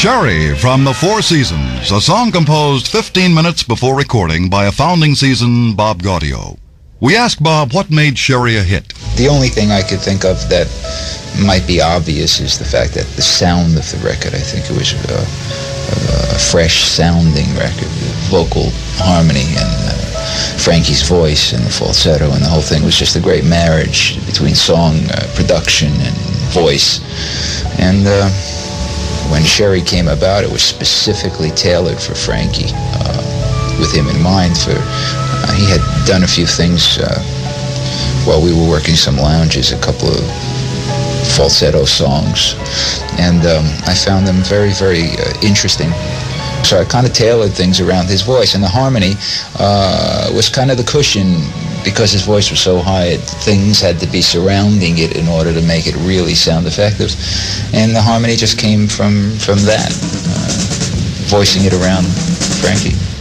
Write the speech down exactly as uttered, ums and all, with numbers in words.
Sherry from the Four Seasons, a song composed fifteen minutes before recording by a founding season Bob Gaudio. We asked Bob what made Sherry a hit. The only thing I could think of that might be obvious is the fact that the sound of the record, I think it was a, a, a fresh-sounding record. The vocal harmony and uh, Frankie's voice and the falsetto and the whole thing was just a great marriage between song, uh, production, and voice. And uh, when Sherry came about, it was specifically tailored for Frankie, uh, with him in mind. For uh, he had done a few things uh, while we were working some lounges, a couple of falsetto songs, and um, I found them very, very uh, interesting. So I kind of tailored things around his voice, and the harmony uh, was kind of the cushion. Because his voice was so high, it, things had to be surrounding it in order to make it really sound effective. And the harmony just came from, from that, uh, voicing it around Frankie.